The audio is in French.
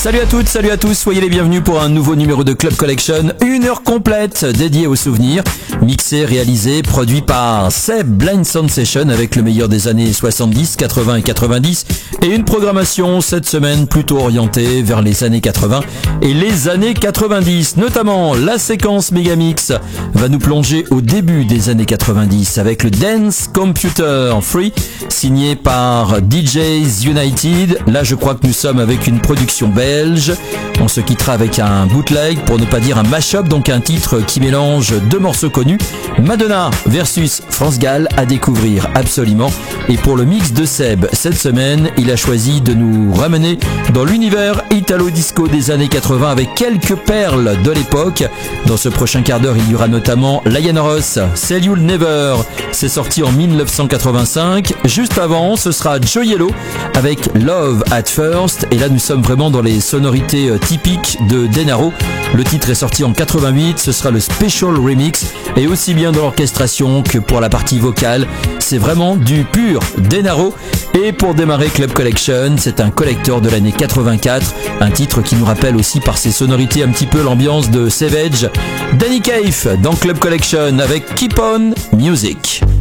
Salut à toutes, salut à tous, soyez les bienvenus pour un nouveau numéro de Club Collection, une heure complète dédiée aux souvenirs, mixé, réalisé, produit par Seb Blind Sound Session avec le meilleur des années 70, 80 et 90 et une programmation cette semaine plutôt orientée vers les années 80 et les années 90, notamment la séquence Megamix va nous plonger au début des années 90 avec le Dance Computer Free signé par DJs United. Là je crois que nous sommes avec une production belge. On se quittera avec un bootleg, pour ne pas dire un mash-up, donc un titre qui mélange deux morceaux connus, Madonna versus France Gall, à découvrir absolument. Et pour le mix de Seb, cette semaine, il a choisi de nous ramener dans l'univers italo-disco des années 80 avec quelques perles de l'époque. Dans ce prochain quart d'heure, il y aura notamment Diana Ross, Say You'll Never, c'est sorti en 1985. Juste avant, ce sera Joe Yellow avec Love at First. Et là, nous sommes vraiment dans les sonorités typiques de Denaro. Le titre est sorti en 88, ce sera le Special Remix. Et aussi bien dans l'orchestration que pour la partie vocale, c'est vraiment du pur Denaro. Et pour démarrer Club Collection, c'est un collector de l'année 84, un titre qui nous rappelle aussi par ses sonorités un petit peu l'ambiance de Savage. Danny Kaif dans Club Collection avec Keep On Music.